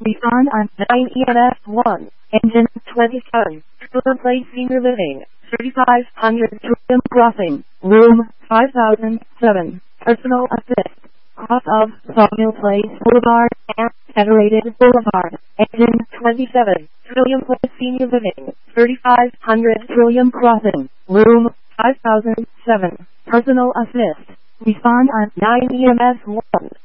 Respond on 9 EMS 1. Engine 27. Third place senior living. 3500 Trillium Crossing. Room 5007. Personal assist. Cross of Sawmill Place Boulevard and Federated Boulevard. Engine 27. Trillium Place senior living. 3500 Trillium Crossing. Room 5007. Personal assist. Respond on 9 EMS 1.